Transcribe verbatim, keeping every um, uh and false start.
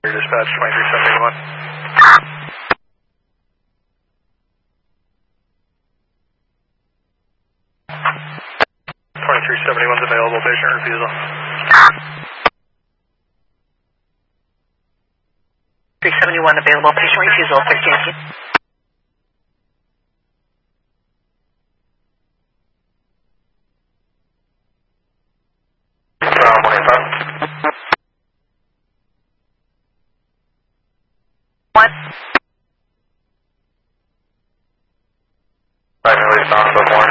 Dispatch twenty-three seventy-one. twenty-three seventy-one is available, patient refusal. three seventy-one available, patient refusal, thirteen. One. Primary response of one.